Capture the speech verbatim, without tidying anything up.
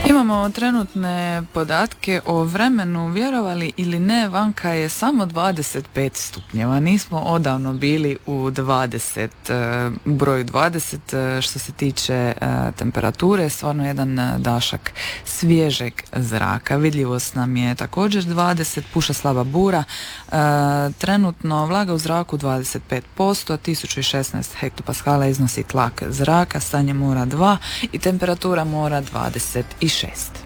Imamo trenutne podatke o vremenu, vjerovali ili ne, vanka je samo dvadeset pet stupnjeva. Nismo odavno bili u dvadeset, u broju dvadeset što se tiče temperature, stvarno jedan dašak svježeg zraka. Vidljivost nam je također dvadeset, puša slaba bura, trenutno vlaga u zraku dvadeset pet posto, tisuću šesnaest hektopaskala iznosi tlak zraka, stanje mora dva i temperatura mora dvadeset šest.